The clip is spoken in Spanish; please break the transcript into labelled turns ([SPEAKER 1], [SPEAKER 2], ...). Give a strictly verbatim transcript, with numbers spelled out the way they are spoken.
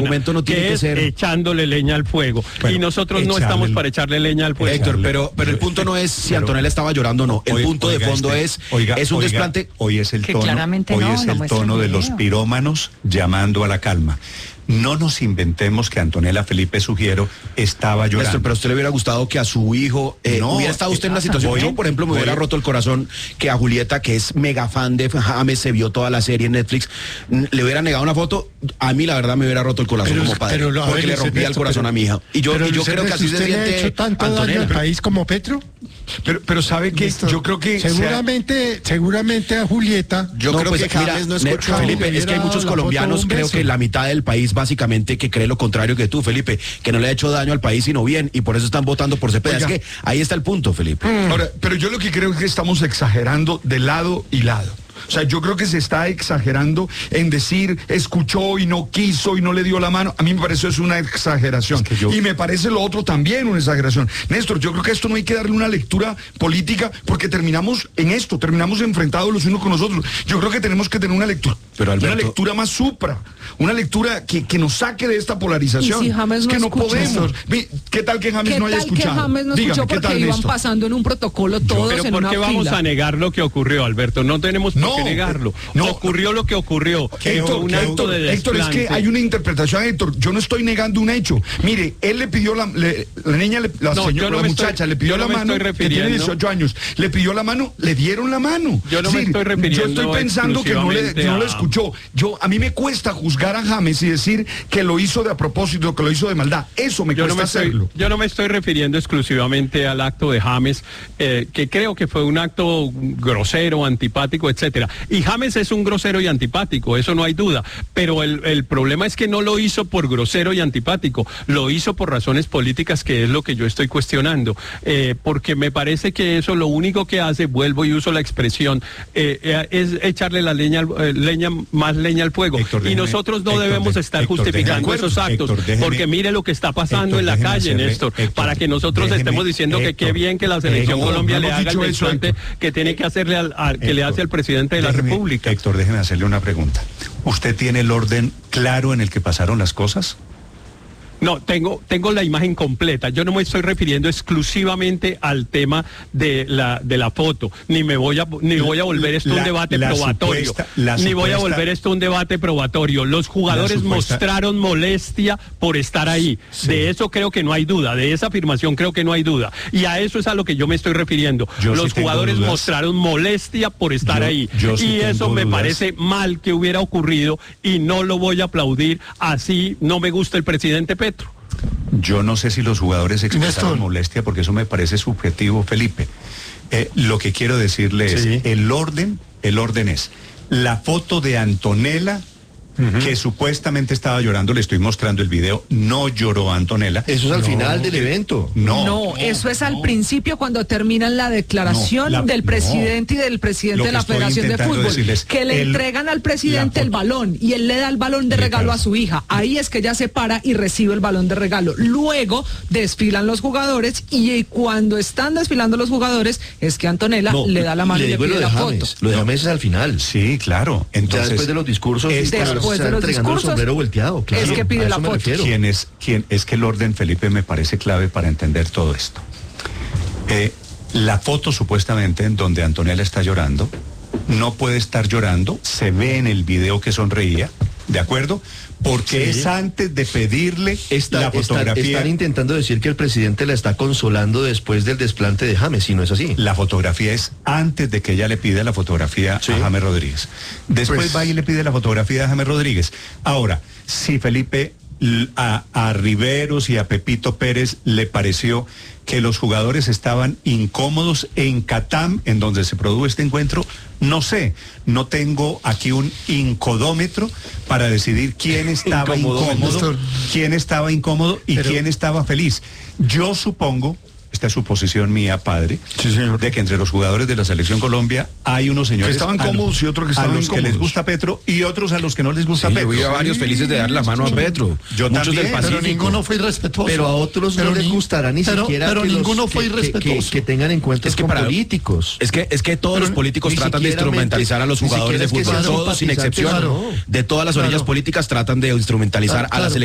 [SPEAKER 1] argumento no tiene
[SPEAKER 2] que,
[SPEAKER 1] que
[SPEAKER 2] es
[SPEAKER 1] ser
[SPEAKER 2] echándole leña al fuego.
[SPEAKER 3] Bueno,
[SPEAKER 2] y nosotros no
[SPEAKER 3] echarle...
[SPEAKER 2] estamos para echarle leña al fuego.
[SPEAKER 1] Héctor, pero, pero el punto no es si
[SPEAKER 3] pero,
[SPEAKER 1] Antonella estaba llorando o no. El
[SPEAKER 3] oiga,
[SPEAKER 1] punto de fondo
[SPEAKER 3] este,
[SPEAKER 1] es,
[SPEAKER 3] oiga,
[SPEAKER 1] es un
[SPEAKER 3] oiga,
[SPEAKER 1] desplante.
[SPEAKER 3] Hoy es el
[SPEAKER 4] que
[SPEAKER 3] tono,
[SPEAKER 4] claramente
[SPEAKER 3] hoy
[SPEAKER 4] no,
[SPEAKER 3] es
[SPEAKER 4] lo
[SPEAKER 3] el
[SPEAKER 4] muestra
[SPEAKER 3] tono
[SPEAKER 4] el
[SPEAKER 3] de los
[SPEAKER 4] video.
[SPEAKER 3] pirómanos llamando a la calma. No nos inventemos que Antonella Felipe Sugiero estaba llorando.
[SPEAKER 1] Néstor, pero a usted le hubiera gustado que a su hijo eh,
[SPEAKER 3] No,
[SPEAKER 1] hubiera estado usted en una
[SPEAKER 3] eh,
[SPEAKER 1] situación.
[SPEAKER 3] voy-
[SPEAKER 1] Yo, por ejemplo, me
[SPEAKER 3] voy-
[SPEAKER 1] hubiera roto el corazón que a Julieta, que es mega fan de James, se vio toda la serie en Netflix, n- le hubiera negado una foto. A mí, la verdad, me hubiera roto el corazón
[SPEAKER 5] Pero-
[SPEAKER 1] como padre.
[SPEAKER 5] pero lo- a
[SPEAKER 1] porque
[SPEAKER 5] ver,
[SPEAKER 1] le
[SPEAKER 5] Luis
[SPEAKER 1] rompía el
[SPEAKER 5] Ernesto,
[SPEAKER 1] corazón
[SPEAKER 5] pero-
[SPEAKER 1] a mi hija. Y yo,
[SPEAKER 5] Pero
[SPEAKER 1] y yo
[SPEAKER 5] Luis
[SPEAKER 1] creo que
[SPEAKER 5] Ernesto,
[SPEAKER 1] así se
[SPEAKER 5] ¿usted le ha
[SPEAKER 1] siente
[SPEAKER 5] hecho tanto daño al
[SPEAKER 1] Antonella.
[SPEAKER 5] país como Petro?
[SPEAKER 6] Pero, pero ¿sabe qué?
[SPEAKER 5] Néstor,
[SPEAKER 6] Yo creo que...
[SPEAKER 5] Seguramente, seguramente a Julieta...
[SPEAKER 1] Yo
[SPEAKER 6] No,
[SPEAKER 1] creo
[SPEAKER 6] pues,
[SPEAKER 1] que
[SPEAKER 6] James
[SPEAKER 1] mira,
[SPEAKER 6] no
[SPEAKER 1] Ne-
[SPEAKER 6] escuchó.
[SPEAKER 1] Felipe,
[SPEAKER 5] Le
[SPEAKER 1] es que hay
[SPEAKER 5] hubiera
[SPEAKER 1] muchos
[SPEAKER 5] dado la foto
[SPEAKER 1] colombianos,
[SPEAKER 5] un
[SPEAKER 1] creo
[SPEAKER 5] beso.
[SPEAKER 1] que la mitad del país básicamente que cree lo contrario que tú, Felipe, que no le ha hecho daño al país sino bien, y por eso están votando por Cepeda.
[SPEAKER 6] Oiga.
[SPEAKER 1] Es que ahí está el punto, Felipe.
[SPEAKER 6] Ahora, pero yo lo que creo es que estamos exagerando de lado y lado. O sea, yo creo que se está exagerando en decir, escuchó y no quiso y no le dio la mano. A mí me parece eso una exageración.
[SPEAKER 3] Es que yo-
[SPEAKER 6] Y me parece lo otro también una exageración. Néstor, yo creo que a esto no hay que darle una lectura política porque terminamos en esto, terminamos enfrentados los unos con los otros. Yo creo que tenemos que tener una lectura,
[SPEAKER 1] Pero, Alberto-
[SPEAKER 6] una lectura más supra, una lectura que, que nos saque de esta polarización.
[SPEAKER 7] ¿Y si James
[SPEAKER 6] es
[SPEAKER 7] no
[SPEAKER 6] que no
[SPEAKER 7] escucha?
[SPEAKER 6] podemos. Ve, ¿Qué tal que James
[SPEAKER 7] ¿Qué
[SPEAKER 6] no haya
[SPEAKER 7] tal que
[SPEAKER 6] escuchado?
[SPEAKER 7] James no
[SPEAKER 6] Dígame,
[SPEAKER 7] escuchó
[SPEAKER 6] ¿qué
[SPEAKER 7] porque
[SPEAKER 6] tal,
[SPEAKER 7] iban
[SPEAKER 6] Néstor?
[SPEAKER 7] pasando en un protocolo todos
[SPEAKER 2] Pero
[SPEAKER 7] en
[SPEAKER 2] ¿por
[SPEAKER 7] una
[SPEAKER 2] qué vamos
[SPEAKER 7] fila?
[SPEAKER 2] a negar lo que ocurrió, Alberto? No tenemos por
[SPEAKER 6] No,
[SPEAKER 2] qué negarlo.
[SPEAKER 6] no.
[SPEAKER 2] Ocurrió lo que ocurrió. que fue
[SPEAKER 6] Héctor,
[SPEAKER 2] un
[SPEAKER 6] que
[SPEAKER 2] acto
[SPEAKER 6] Héctor,
[SPEAKER 2] de
[SPEAKER 6] Héctor, es que
[SPEAKER 2] desplante.
[SPEAKER 6] hay una interpretación, Héctor. Yo no estoy negando un hecho. Mire, él le pidió la, le- la niña, le- la,
[SPEAKER 2] No,
[SPEAKER 6] señora,
[SPEAKER 2] yo no
[SPEAKER 6] la
[SPEAKER 2] me
[SPEAKER 6] muchacha,
[SPEAKER 2] estoy-
[SPEAKER 6] le pidió
[SPEAKER 2] yo no
[SPEAKER 6] la
[SPEAKER 2] me
[SPEAKER 6] mano,
[SPEAKER 2] estoy
[SPEAKER 6] que tiene
[SPEAKER 2] refiriendo-
[SPEAKER 6] dieciocho años, le pidió la mano, le dieron la mano.
[SPEAKER 2] Yo no me
[SPEAKER 6] Es
[SPEAKER 2] estoy refiriendo
[SPEAKER 6] Yo estoy pensando que no le,
[SPEAKER 2] exclusivamente
[SPEAKER 6] no le
[SPEAKER 2] a-
[SPEAKER 6] escuchó. Yo, a mí me cuesta juzgar a James y decir que lo hizo de a propósito, que lo hizo de maldad. Eso me
[SPEAKER 2] Yo
[SPEAKER 6] cuesta
[SPEAKER 2] no, me estoy,
[SPEAKER 6] hacerlo.
[SPEAKER 2] yo no me estoy refiriendo exclusivamente al acto de James, eh, que creo que fue un acto grosero, antipático, etcétera. Y James es un grosero y antipático, eso no hay duda. Pero el, el problema es que no lo hizo por grosero y antipático, lo hizo por razones políticas, que es lo que yo estoy cuestionando. Eh, porque me parece que eso lo único que hace, vuelvo y uso la expresión, eh, eh, es echarle la leña, al- eh, leña más leña al fuego.
[SPEAKER 3] Héctor,
[SPEAKER 2] y
[SPEAKER 3] déjeme-
[SPEAKER 2] nosotros no
[SPEAKER 3] Héctor,
[SPEAKER 2] debemos
[SPEAKER 3] de-
[SPEAKER 2] estar
[SPEAKER 3] Héctor,
[SPEAKER 2] justificando
[SPEAKER 3] déjeme-
[SPEAKER 2] esos actos,
[SPEAKER 3] Héctor, déjeme-
[SPEAKER 2] porque mire lo que está pasando
[SPEAKER 3] Héctor,
[SPEAKER 2] en la
[SPEAKER 3] déjeme
[SPEAKER 2] calle,
[SPEAKER 3] hacerle-
[SPEAKER 2] Néstor,
[SPEAKER 3] Héctor,
[SPEAKER 2] para que nosotros
[SPEAKER 3] déjeme-
[SPEAKER 2] estemos diciendo que qué
[SPEAKER 3] Héctor,
[SPEAKER 2] bien que la selección
[SPEAKER 3] Héctor,
[SPEAKER 2] Colombia
[SPEAKER 6] no
[SPEAKER 2] le
[SPEAKER 6] hemos
[SPEAKER 2] haga el
[SPEAKER 6] dicho eso,
[SPEAKER 2] desplante
[SPEAKER 6] Héctor.
[SPEAKER 2] que tiene que hacerle al, al- que le
[SPEAKER 3] Héctor,
[SPEAKER 2] hace al presidente de la
[SPEAKER 3] déjeme-
[SPEAKER 2] República.
[SPEAKER 3] Héctor, déjeme hacerle una pregunta. ¿Usted tiene el orden claro en el que pasaron las cosas?
[SPEAKER 2] No, tengo, tengo la imagen completa. Yo no me estoy refiriendo exclusivamente al tema de la, de la foto, ni me voy a, ni voy a volver esto un
[SPEAKER 3] La-
[SPEAKER 2] debate
[SPEAKER 3] la
[SPEAKER 2] probatorio,
[SPEAKER 3] supuesta- la
[SPEAKER 2] ni voy a
[SPEAKER 3] supuesta-
[SPEAKER 2] volver esto un debate probatorio. Los jugadores
[SPEAKER 3] supuesta-
[SPEAKER 2] mostraron molestia por estar ahí.
[SPEAKER 3] Sí.
[SPEAKER 2] De eso creo que no hay duda, de esa afirmación creo que no hay duda. Y a eso es a lo que yo me estoy refiriendo.
[SPEAKER 3] Yo sí
[SPEAKER 2] Los
[SPEAKER 3] tengo
[SPEAKER 2] jugadores
[SPEAKER 3] dudas.
[SPEAKER 2] mostraron molestia por estar
[SPEAKER 3] Yo-
[SPEAKER 2] ahí.
[SPEAKER 3] yo sí
[SPEAKER 2] y
[SPEAKER 3] tengo
[SPEAKER 2] eso me
[SPEAKER 3] dudas.
[SPEAKER 2] parece mal que hubiera ocurrido y no lo voy a aplaudir. Así no me gusta el presidente Petro.
[SPEAKER 3] Yo no sé si los jugadores expresaron
[SPEAKER 5] Néstor.
[SPEAKER 3] molestia, porque eso me parece subjetivo, Felipe. Eh, lo que quiero decirle
[SPEAKER 5] Sí.
[SPEAKER 3] es, el orden, el orden es la foto de Antonella, que supuestamente estaba llorando, le estoy mostrando el video, no lloró Antonella.
[SPEAKER 1] Eso es al
[SPEAKER 3] No,
[SPEAKER 1] final del
[SPEAKER 3] eh,
[SPEAKER 1] evento.
[SPEAKER 3] No,
[SPEAKER 7] No, eso es al principio cuando terminan la declaración
[SPEAKER 3] No, la-
[SPEAKER 7] del
[SPEAKER 3] no.
[SPEAKER 7] presidente y del presidente
[SPEAKER 3] Lo
[SPEAKER 7] de
[SPEAKER 3] que
[SPEAKER 7] la
[SPEAKER 3] estoy
[SPEAKER 7] Federación de
[SPEAKER 3] intentando
[SPEAKER 7] Fútbol,
[SPEAKER 3] decirles,
[SPEAKER 7] que le
[SPEAKER 3] el-
[SPEAKER 7] entregan al presidente
[SPEAKER 3] la
[SPEAKER 7] el
[SPEAKER 3] foto-
[SPEAKER 7] balón y él le da el balón de regalo a su hija. Ahí es que ella se para y recibe el balón de regalo. Luego desfilan los jugadores y cuando están desfilando los jugadores es que Antonella
[SPEAKER 1] No,
[SPEAKER 7] le da la mano y le
[SPEAKER 1] digo
[SPEAKER 7] pide
[SPEAKER 1] lo de
[SPEAKER 7] la
[SPEAKER 1] James.
[SPEAKER 7] foto.
[SPEAKER 1] Lo de James es al final.
[SPEAKER 3] Sí, claro. Entonces,
[SPEAKER 1] ya después de los discursos,
[SPEAKER 3] esta-
[SPEAKER 1] está-
[SPEAKER 7] Después
[SPEAKER 1] está
[SPEAKER 7] de los
[SPEAKER 1] entregando el
[SPEAKER 7] discursos,
[SPEAKER 1] sombrero volteado. Claro,
[SPEAKER 7] es que pide
[SPEAKER 1] a
[SPEAKER 7] la
[SPEAKER 1] eso me
[SPEAKER 7] foto.
[SPEAKER 1] refiero.
[SPEAKER 3] ¿Quién es, quién, es que el orden, Felipe, me parece clave para entender todo esto. Eh, la foto supuestamente en donde Antonella está llorando, no puede estar llorando, se ve en el video que sonreía, ¿de acuerdo? Porque
[SPEAKER 1] Sí.
[SPEAKER 3] es antes de pedirle
[SPEAKER 1] Está-
[SPEAKER 3] la
[SPEAKER 1] están-
[SPEAKER 3] fotografía.
[SPEAKER 1] están intentando decir que el presidente la está consolando después del desplante de James, y no es así.
[SPEAKER 3] La fotografía es antes de que ella le pida la fotografía
[SPEAKER 1] Sí.
[SPEAKER 3] a James Rodríguez. Después
[SPEAKER 5] Pues-
[SPEAKER 3] va y le pide la fotografía a James Rodríguez. Ahora, si Felipe l- a, a Riveros y a Pepito Pérez le pareció que los jugadores estaban incómodos en Catam, en donde se produjo este encuentro, no sé, no tengo aquí un incodómetro para decidir quién estaba
[SPEAKER 1] Incomodómetro.
[SPEAKER 3] incómodo,
[SPEAKER 5] Néstor.
[SPEAKER 3] quién estaba incómodo y
[SPEAKER 5] Pero-
[SPEAKER 3] quién estaba feliz. Yo supongo, esta es suposición mía, padre,
[SPEAKER 6] Sí, señor.
[SPEAKER 3] de que entre los jugadores de la Selección Colombia hay unos señores
[SPEAKER 6] Que estaban
[SPEAKER 3] a lo-
[SPEAKER 6] cómodos y otros que estaban
[SPEAKER 3] a los que les
[SPEAKER 6] incómodos.
[SPEAKER 3] gusta Petro y otros a los que no les gusta
[SPEAKER 1] Sí,
[SPEAKER 3] Petro.
[SPEAKER 1] yo vi a varios felices de dar la mano a Petro.
[SPEAKER 3] Yo
[SPEAKER 1] Muchos
[SPEAKER 3] también,
[SPEAKER 1] del
[SPEAKER 3] pero
[SPEAKER 1] Pacífico.
[SPEAKER 5] Pero ninguno fue irrespetuoso.
[SPEAKER 1] Pero a otros
[SPEAKER 5] Pero
[SPEAKER 1] no les
[SPEAKER 5] ni-
[SPEAKER 1] gustará ni
[SPEAKER 5] pero-
[SPEAKER 1] siquiera
[SPEAKER 5] pero
[SPEAKER 1] que, los-
[SPEAKER 5] ninguno fue
[SPEAKER 1] que- que-
[SPEAKER 5] irrespetuoso.
[SPEAKER 1] que, que tengan encuentros
[SPEAKER 6] Es que
[SPEAKER 1] con
[SPEAKER 6] para-
[SPEAKER 1] políticos.
[SPEAKER 6] Es que, es que todos
[SPEAKER 1] Pero
[SPEAKER 6] los políticos
[SPEAKER 1] ni
[SPEAKER 6] tratan de
[SPEAKER 1] siquiera
[SPEAKER 6] instrumentalizar a los
[SPEAKER 1] ni
[SPEAKER 6] jugadores de
[SPEAKER 1] siquiera es que
[SPEAKER 6] fútbol.
[SPEAKER 1] sean
[SPEAKER 6] Todos sin
[SPEAKER 1] simpatizantes,
[SPEAKER 6] excepción.
[SPEAKER 5] claro.
[SPEAKER 1] De todas las orillas
[SPEAKER 5] Claro.
[SPEAKER 1] políticas tratan de instrumentalizar
[SPEAKER 5] Claro,
[SPEAKER 1] a la
[SPEAKER 5] claro.